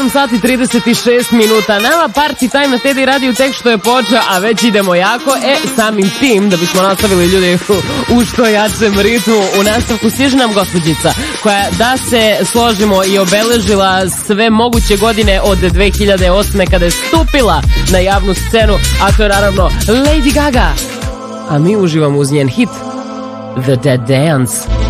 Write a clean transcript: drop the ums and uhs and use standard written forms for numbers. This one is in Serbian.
7 sati 36 minuta. Nama party time na Teddy Radio tek što je počeo, a već idemo jako. Samim tim, da bismo nastavili ljudi u što jačem ritmu, u nastavku stiže nam gospođica koja, da se složimo, i obeležila sve moguće godine od 2008. kada je stupila na javnu scenu, a to je naravno Lady Gaga. A mi uživamo uz njen hit The Dead Dance.